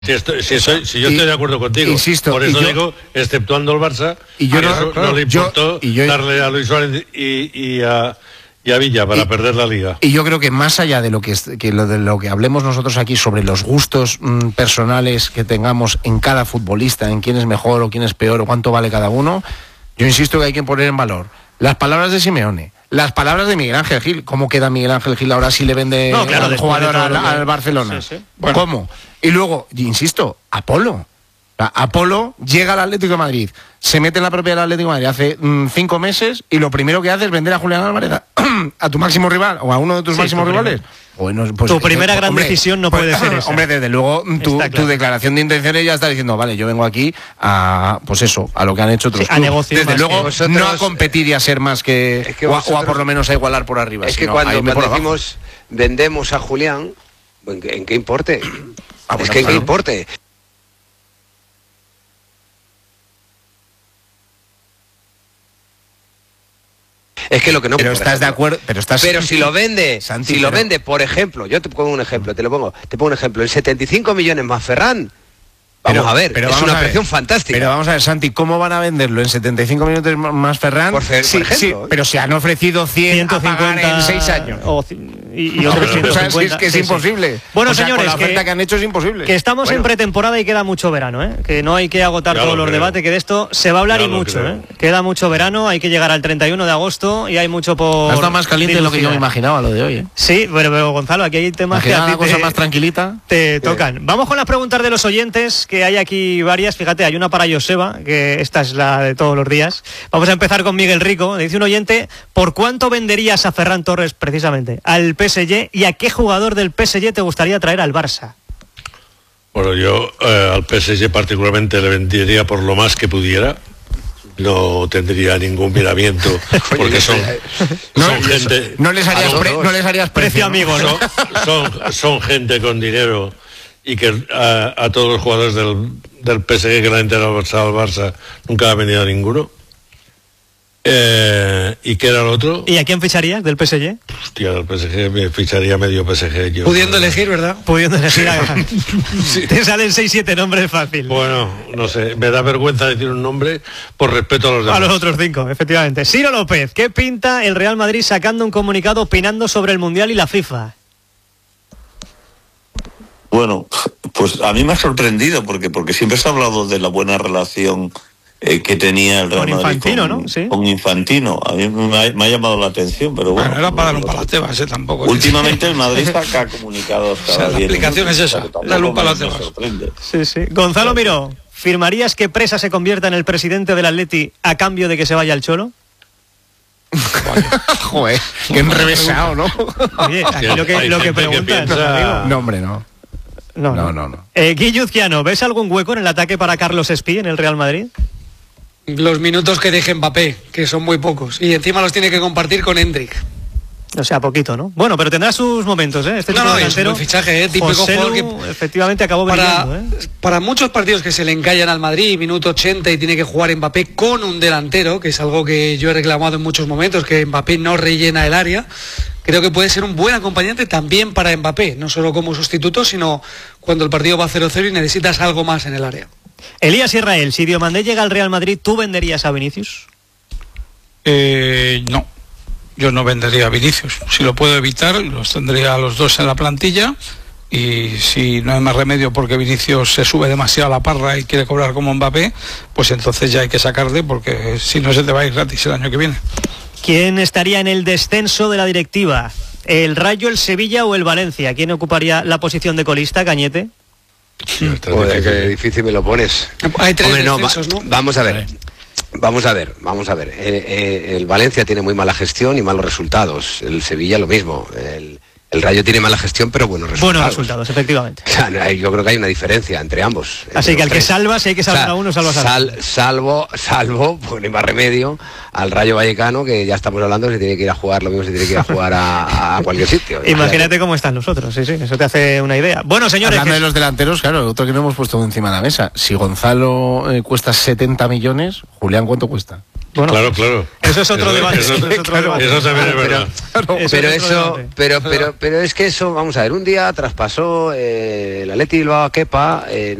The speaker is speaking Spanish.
Si yo estoy de acuerdo contigo, insisto, por eso digo, exceptuando el Barça, y yo no le importó darle a Luis Suárez y a Villa para perder la Liga. Y yo creo que más allá de lo que hablemos nosotros aquí sobre los gustos personales que tengamos en cada futbolista, en quién es mejor o quién es peor o cuánto vale cada uno, yo insisto que hay que poner en valor las palabras de Simeone, las palabras de Miguel Ángel Gil. ¿Cómo queda Miguel Ángel Gil ahora si le vende al jugador al Barcelona? Sí. Bueno. ¿Cómo? Y luego, insisto, Apolo. Apolo llega al Atlético de Madrid, se mete en la propiedad del Atlético de Madrid hace 5 meses y lo primero que hace es vender a Julián Álvarez a tu máximo rival o a uno de tus máximos rivales. Bueno, pues, tu primera gran decisión no puede ser esa. Hombre, desde luego tu declaración de intenciones ya está diciendo, vale, yo vengo aquí a, pues eso, a lo que han hecho otros a negociar. Desde luego no a competir y a ser más que o a por lo menos a igualar por arriba. Es que cuando decimos vendemos a Julián, ¿en qué importe? Es que en qué importe. Es que lo que no. Pero estás de acuerdo. Pero si lo vende, Santi, lo vende, por ejemplo, yo te pongo un ejemplo, te pongo un ejemplo, el 75 millones más Ferran. Vamos a ver, es una operación fantástica. Pero vamos a ver, Santi, ¿cómo van a venderlo en 75 minutos más Ferran? Por ejemplo, sí, pero si han ofrecido 150 en 6 años. Y otros 150. Es que es imposible. Bueno, señores, con la oferta que han hecho es imposible. Que estamos en pretemporada y queda mucho verano, ¿eh? Que no hay que agotar todos los debates, que de esto se va a hablar y mucho, ¿eh? Queda mucho verano, hay que llegar al 31 de agosto y hay mucho por... Está más caliente de lo que yo me imaginaba lo de hoy, ¿eh? Sí, pero Gonzalo, aquí hay temas que a ti cosa más tranquilita te tocan. Vamos con las preguntas de los oyentes, que hay aquí varias. Fíjate, hay una para Joseba, que esta es la de todos los días. Vamos a empezar con Miguel Rico. Dice un oyente: ¿por cuánto venderías a Ferran Torres precisamente al PSG y a qué jugador del PSG te gustaría traer al Barça? Bueno, yo al PSG particularmente le vendería por lo más que pudiera. No tendría ningún miramiento porque son gente. No les harías precio, amigo, ¿no? Son gente con dinero y que a todos los jugadores del PSG que le han enterado al Barça nunca ha venido ninguno. ¿Y qué era el otro? ¿Y a quién ficharías del PSG? Hostia, del PSG me ficharía medio PSG. Yo, pudiendo elegir, ¿verdad? Pudiendo elegir. Sí. Te salen 6-7 nombres fácil. Bueno, no sé, me da vergüenza decir un nombre por respeto a los demás. A los otros 5, efectivamente. Ciro López, ¿qué pinta el Real Madrid sacando un comunicado opinando sobre el Mundial y la FIFA? Bueno, pues a mí me ha sorprendido porque siempre se ha hablado de la buena relación que tenía el Real Madrid Infantino, ¿no? Sí. Con Infantino. A mí me ha llamado la atención, pero bueno. Era para dar un palo a Tebas, tampoco. Últimamente el Madrid saca comunicados cada día. La explicación es esa, darle un palo a Tebas. Sí. Gonzalo Miró, ¿firmarías que Presa se convierta en el presidente del Atleti a cambio de que se vaya al Cholo? Joder, qué enrevesado, ¿no? Oye, aquí lo que preguntas, amigo. No, hombre, no. No. Guilluzquiano, ¿ves algún hueco en el ataque para Carlos Espí en el Real Madrid? Los minutos que deje Mbappé, que son muy pocos, y encima los tiene que compartir con Hendrik. O sea, poquito, ¿no? Bueno, pero tendrá sus momentos, ¿eh? Este tipo de delantero, es un fichaje, típico jugador que efectivamente acabó brillando, ¿eh? Para muchos partidos que se le encallan al Madrid, minuto 80 y tiene que jugar Mbappé con un delantero, que es algo que yo he reclamado en muchos momentos, que Mbappé no rellena el área. Creo que puede ser un buen acompañante también para Mbappé, no solo como sustituto, sino cuando el partido va 0-0 y necesitas algo más en el área. Elías Israel, si Diomandé llega al Real Madrid, ¿tú venderías a Vinicius? No, yo no vendería a Vinicius. Si lo puedo evitar, los tendría a los dos en la plantilla, y si no hay más remedio porque Vinicius se sube demasiado a la parra y quiere cobrar como Mbappé, pues entonces ya hay que sacarle, porque si no se te va a ir gratis el año que viene. ¿Quién estaría en el descenso de la directiva? ¿El Rayo, el Sevilla o el Valencia? ¿Quién ocuparía la posición de colista, Cañete? Joder, qué difícil me lo pones. Hay 3 descensos, ¿no? Vamos a ver. El Valencia tiene muy mala gestión y malos resultados. El Sevilla lo mismo. El Rayo tiene mala gestión, pero buenos resultados. Buenos resultados, efectivamente. O sea, yo creo que hay una diferencia entre ambos. Así que al que salva, si hay que salvar a uno, salvas a otro. Salvo, pues no hay más remedio, al Rayo Vallecano, que ya estamos hablando, se tiene que ir a jugar, lo mismo se tiene que ir a jugar a cualquier sitio. Imagínate cómo están nosotros, sí, eso te hace una idea. Bueno, señores... Hablando de los delanteros, claro, otro que no hemos puesto encima de la mesa. Si Gonzalo cuesta 70 millones, Julián, ¿cuánto cuesta? Bueno, claro. Eso es otro debate. Eso también es verdad. Pero es que eso, vamos a ver, un día traspasó el Athletic Bilbao a Kepa